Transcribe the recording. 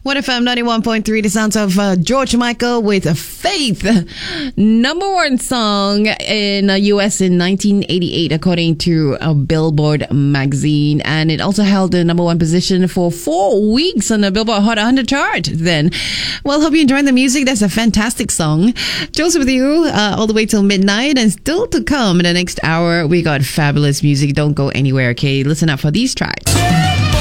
1FM 91.3, the sounds of George Michael with Faith. Number one song in the US in 1988, according to Billboard magazine. And it also held the number one position for 4 weeks on the Billboard Hot 100 chart then. Well, hope you enjoyed the music. That's a fantastic song. Joseph with you all the way till midnight. And still to come in the next hour, we got fabulous music. Don't go anywhere, okay? Listen up for these tracks.